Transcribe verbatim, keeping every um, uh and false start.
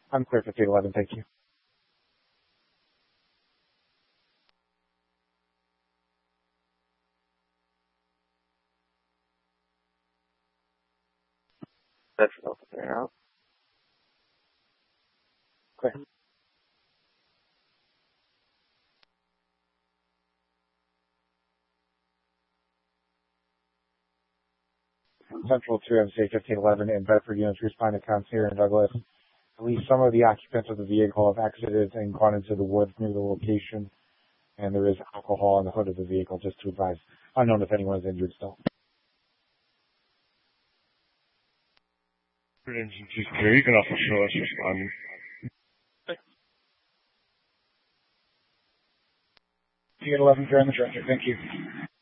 I'm clear for three eleven, thank you. That's Delta three out. Clear. Central two M C fifteen eleven in Bedford units respond to counts here in Douglas. At least some of the occupants of the vehicle have exited and gone into the woods near the location, and there is alcohol on the hood of the vehicle, just to advise. Unknown if anyone is injured still. Engine two clear. You can also show us responding. T eight eleven, you're on the director. Thank you.